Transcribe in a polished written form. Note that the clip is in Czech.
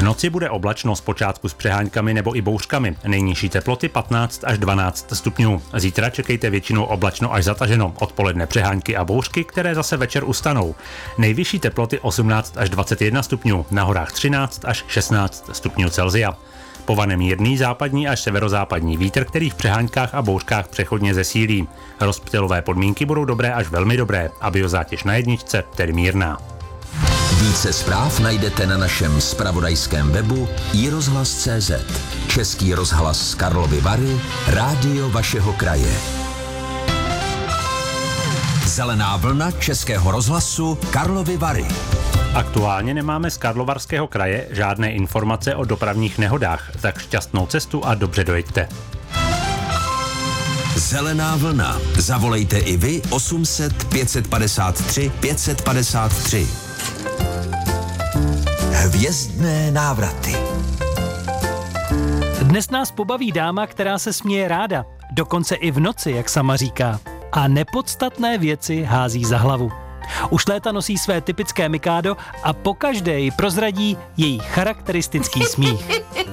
noci bude oblačno, zpočátku s přehánkami nebo i bouřkami. Nejnižší teploty 15 až 12 stupňů. Zítra čekejte většinou oblačno až zataženo. Odpoledne přehánky a bouřky, které zase večer ustanou. Nejvyšší teploty 18 až 21 stupňů, na horách 13 až 16 stupňů Celsia. Povane mírný západní až severozápadní vítr, který v přeháňkách a bouřkách přechodně zesílí. Rozptylové podmínky budou dobré až velmi dobré a biozátěž na jedničce tedy mírná. Více zpráv najdete na našem zpravodajském webu iRozhlas.cz. Český rozhlas Karlovy Vary, rádio vašeho kraje. Zelená vlna Českého rozhlasu Karlovy Vary. Aktuálně nemáme z Karlovarského kraje žádné informace o dopravních nehodách, tak šťastnou cestu a dobře dojeďte. Zelená vlna. Zavolejte i vy 800 553 553. Hvězdné návraty. Dnes nás pobaví dáma, která se směje ráda, dokonce i v noci, jak sama říká, a nepodstatné věci hází za hlavu. Už léta nosí své typické mikádo a pokaždé ji prozradí její charakteristický smích.